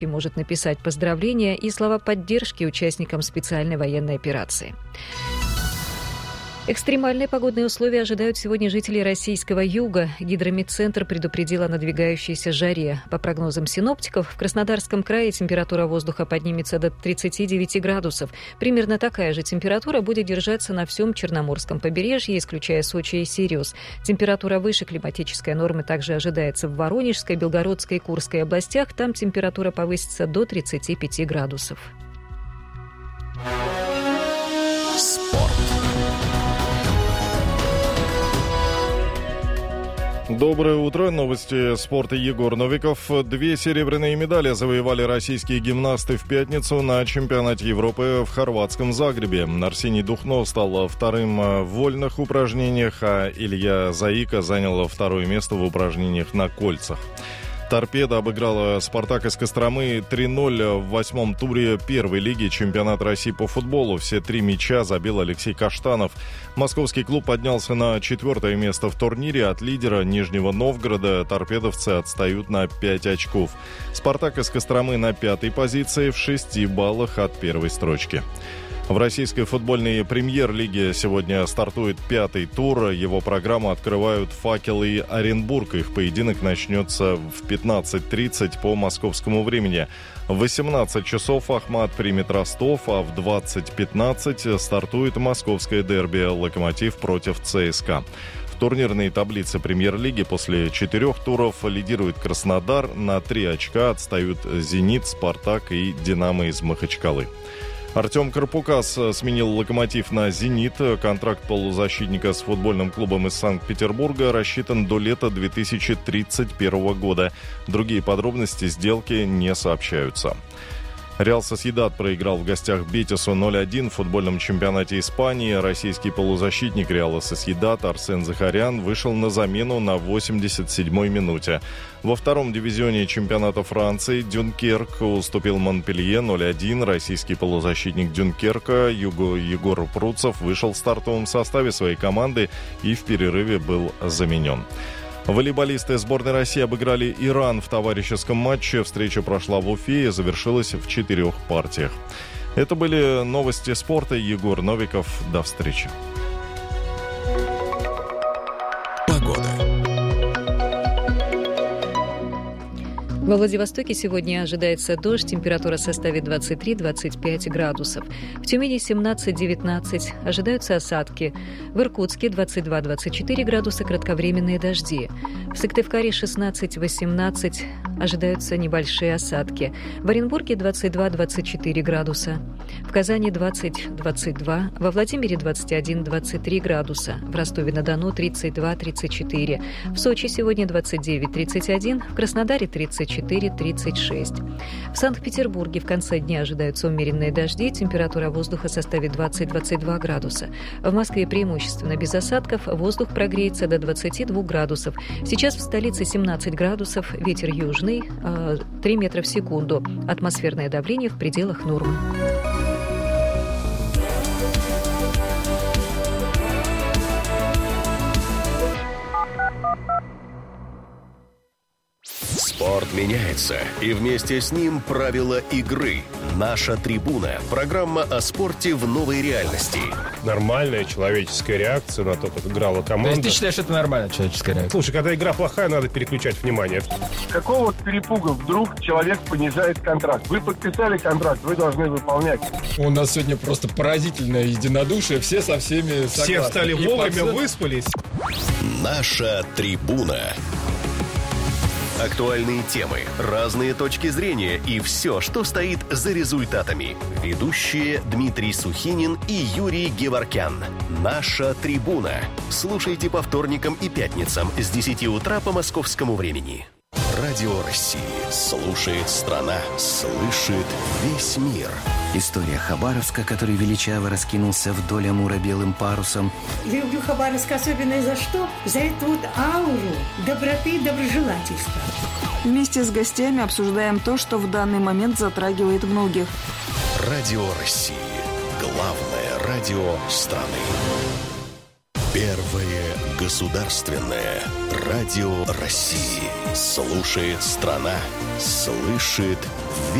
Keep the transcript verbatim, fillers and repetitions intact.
и может написать поздравления и слова поддержки участникам специальной военной операции. Экстремальные погодные условия ожидают сегодня жителей российского юга. Гидрометцентр предупредил о надвигающейся жаре. По прогнозам синоптиков, в Краснодарском крае температура воздуха поднимется до тридцати девяти градусов. Примерно такая же температура будет держаться на всем Черноморском побережье, исключая Сочи и Сириус. Температура выше климатической нормы также ожидается в Воронежской, Белгородской и Курской областях. Там температура повысится до тридцати пяти градусов. Спорт. Доброе утро. Новости спорта. Егор Новиков. Две серебряные медали завоевали российские гимнасты в пятницу на чемпионате Европы в хорватском Загребе. Арсений Духно стал вторым в вольных упражнениях, а Илья Заика занял второе место в упражнениях на кольцах. «Торпедо» обыграла «Спартак» из Костромы три ноль в восьмом туре первой лиги чемпионата России по футболу. Все три мяча забил Алексей Каштанов. Московский клуб поднялся на четвертое место в турнире. От лидера Нижнего Новгорода торпедовцы отстают на пять очков. «Спартак» из Костромы на пятой позиции в шести баллах от первой строчки. В российской футбольной премьер-лиге сегодня стартует пятый тур. Его программу открывают «Факел» и «Оренбург». Их поединок начнется в пятнадцать тридцать по московскому времени. В восемнадцать часов «Ахмат» примет Ростов, а в двадцать пятнадцать стартует московское дерби «Локомотив» против ЦСКА. В турнирной таблице премьер-лиги после четырех туров лидирует Краснодар. На три очка отстают «Зенит», «Спартак» и «Динамо» из Махачкалы. Артем Карпукас сменил «Локомотив» на «Зенит». Контракт полузащитника с футбольным клубом из Санкт-Петербурга рассчитан до лета две тысячи тридцать первого года. Другие подробности сделки не сообщаются. «Реал Сосьедад» проиграл в гостях «Бетису» ноль один в футбольном чемпионате Испании. Российский полузащитник «Реала Сосьедад» Арсен Захарян вышел на замену на восемьдесят седьмой минуте. Во втором дивизионе чемпионата Франции «Дюнкерк» уступил «Монпелье» ноль один. Российский полузащитник «Дюнкерка» Юго Егор Пруцев вышел в стартовом составе своей команды и в перерыве был заменен. Волейболисты сборной России обыграли Иран в товарищеском матче. Встреча прошла в Уфе и завершилась в четырех партиях. Это были новости спорта. Егор Новиков. До встречи. Погода. Во Владивостоке сегодня ожидается дождь, температура составит двадцать три - двадцать пять градусов. В Тюмени семнадцать - девятнадцать, ожидаются осадки. В Иркутске двадцать два - двадцать четыре градуса, кратковременные дожди. В Сыктывкаре шестнадцать - восемнадцать, ожидаются небольшие осадки. В Оренбурге двадцать два - двадцать четыре градуса. В Казани двадцать - двадцать два, во Владимире двадцать один - двадцать три градуса. В Ростове-на-Дону тридцать два - тридцать четыре. В Сочи сегодня двадцать девять - тридцать один, в Краснодаре тридцать четыре - тридцать шесть. В Санкт-Петербурге в конце дня ожидаются умеренные дожди, температура воздуха составит двадцать - двадцать два градуса. В Москве преимущественно без осадков, воздух прогреется до двадцати двух градусов. Сейчас в столице семнадцать градусов, ветер южный, три метра в секунду. Атмосферное давление в пределах нормы. Спорт меняется, и вместе с ним правила игры. «Наша трибуна» – программа о спорте в новой реальности. Нормальная человеческая реакция на то, как играла команда. То есть ты считаешь, что это нормальная человеческая реакция? Слушай, когда игра плохая, надо переключать внимание. Какого перепуга вдруг человек понижает контракт? Вы подписали контракт, вы должны выполнять. У нас сегодня просто поразительное единодушие, все со всеми согласны. Все встали И вовремя, под... выспались. «Наша трибуна». Актуальные темы, разные точки зрения и все, что стоит за результатами. Ведущие Дмитрий Сухинин и Юрий Геворкян. «Наша трибуна». Слушайте по вторникам и пятницам с десяти утра по московскому времени. Радио России. Слушает страна. Слышит весь мир. История Хабаровска, который величаво раскинулся вдоль Амура белым парусом. Люблю Хабаровск особенно за что? За эту вот ауру доброты и доброжелательства. Вместе с гостями обсуждаем то, что в данный момент затрагивает многих. Радио России. Главное радио страны. Первые Государственное радио России. Слушает страна, слышит